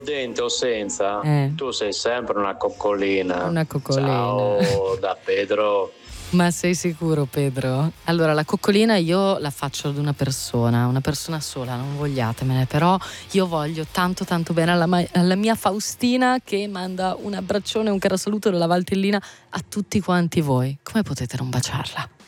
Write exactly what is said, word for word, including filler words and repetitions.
Dente o senza? Eh. Tu sei sempre una coccolina. Una coccolina. Ciao da Pedro. Ma sei sicuro, Pedro? Allora, la coccolina io la faccio ad una persona, una persona sola, non vogliatemene, però io voglio tanto tanto bene alla, ma- alla mia Faustina, che manda un abbraccione, un caro saluto dalla Valtellina a tutti quanti voi. Come potete non baciarla?